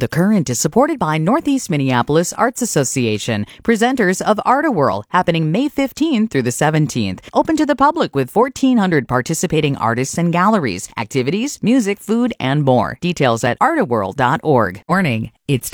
The Current is supported by Northeast Minneapolis Arts Association, presenters of Art-A-Whirl, happening May 15th through the 17th. Open to the public with 1,400 participating artists and galleries, activities, music, food, and more. Details at artawhirl.org. Warning, it's